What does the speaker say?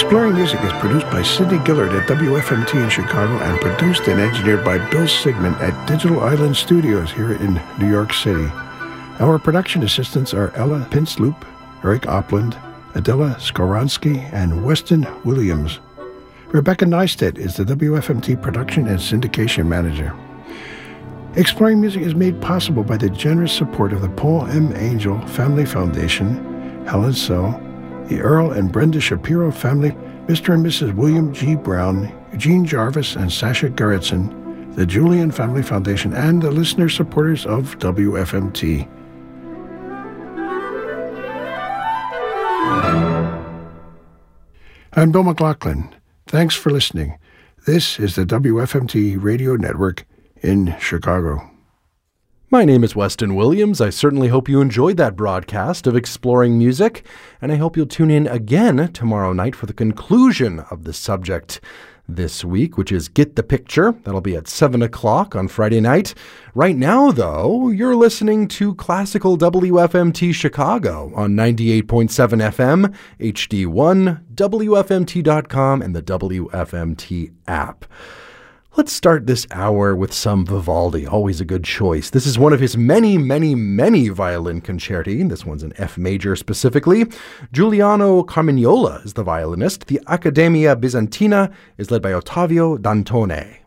Exploring Music is produced by Sidney Gillard at WFMT in Chicago and produced and engineered by Bill Sigmund at Digital Island Studios here in New York City. Our production assistants are Ella Pinsloop, Eric Opland, Adela Skoronsky, and Weston Williams. Rebecca Neistat is the WFMT production and syndication manager. Exploring Music is made possible by the generous support of the Paul M. Angel Family Foundation, Helen So, the Earl and Brenda Shapiro family, Mr. and Mrs. William G. Brown, Eugene Jarvis, and Sasha Gerritsen, the Julian Family Foundation, and the listener supporters of WFMT. I'm Bill McLaughlin. Thanks for listening. This is the WFMT Radio Network in Chicago. My name is Weston Williams. I certainly hope you enjoyed that broadcast of Exploring Music, and I hope you'll tune in again tomorrow night for the conclusion of the subject this week, which is Get the Picture. That'll be at 7 o'clock on Friday night. Right now, though, you're listening to classical WFMT Chicago on 98.7 FM, HD1, WFMT.com, and the WFMT app. Let's start this hour with some Vivaldi, always a good choice. This is one of his many, many, many violin concerti. This one's in F major specifically. Giuliano Carmignola is the violinist. The Accademia Bizantina is led by Ottavio Dantone.